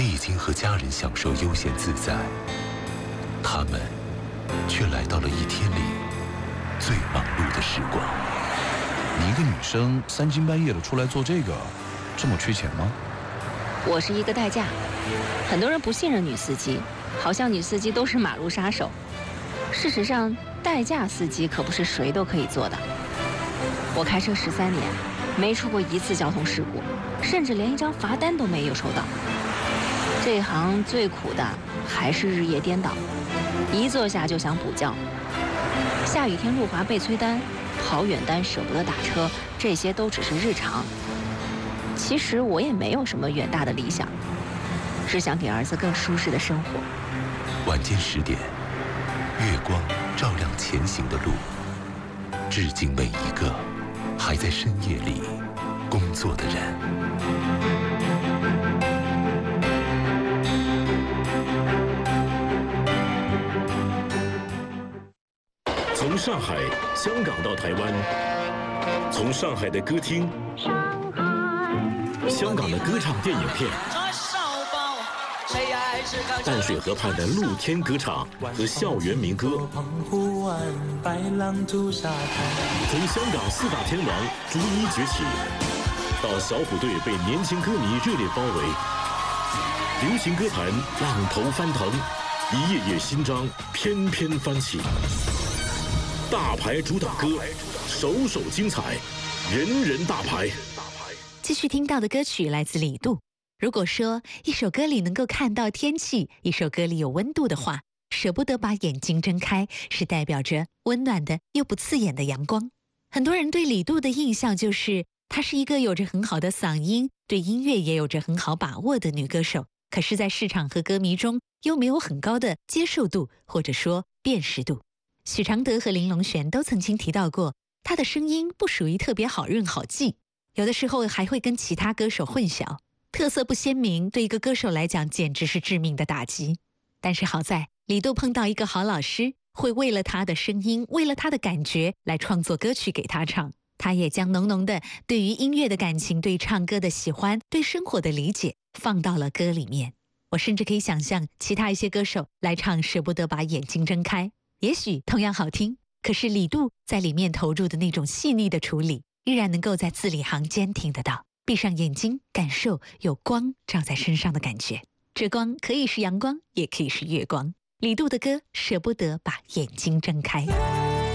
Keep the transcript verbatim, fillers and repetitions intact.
历经和家人享受悠闲自在，他们却来到了一天里最忙碌的时光。 你一个女生三更半夜的出来做这个，这么缺钱吗？ 我是一个代驾，很多人不信任女司机，好像女司机都是马路杀手。事实上，代驾司机可不是谁都可以做的。我开车十三年，没出过一次交通事故，甚至连一张罚单都没有收到。这一行最苦的还是日夜颠倒，一坐下就想补觉。下雨天路滑被催单，跑远单舍不得打车，这些都只是日常。其实我也没有什么远大的理想，只想给儿子更舒适的生活。 晚间十点，月光照亮前行的路，致敬每一个还在深夜里工作的人。 从上海、香港到台湾，从上海的歌厅、香港的歌唱电影片，淡水河畔的露天歌唱和校园民歌，从香港四大天王逐一崛起，到小虎队被年轻歌迷热烈包围，流行歌坛浪头翻腾，一页页新章翩翩翻起。大牌主打歌，首首精彩，人人大牌。 继续听到的歌曲来自李杜。如果说一首歌里能够看到天气，一首歌里有温度的话，舍不得把眼睛睁开，是代表着温暖的又不刺眼的阳光。很多人对李杜的印象就是她是一个有着很好的嗓音，对音乐也有着很好把握的女歌手，可是在市场和歌迷中又没有很高的接受度，或者说辨识度。许常德和林隆璇都曾经提到过，她的声音不属于特别好认好记，有的时候还会跟其他歌手混淆，特色不鲜明，对一个歌手来讲简直是致命的打击。但是好在李杜碰到一个好老师，会为了他的声音，为了他的感觉来创作歌曲给他唱。他也将浓浓的对于音乐的感情，对唱歌的喜欢，对生活的理解放到了歌里面。我甚至可以想象其他一些歌手来唱舍不得把眼睛睁开，也许同样好听，可是李杜在里面投入的那种细腻的处理，依然能够在字里行间听得到。闭上眼睛，感受有光照在身上的感觉，这光可以是阳光，也可以是月光。李杜的歌舍不得把眼睛睁开。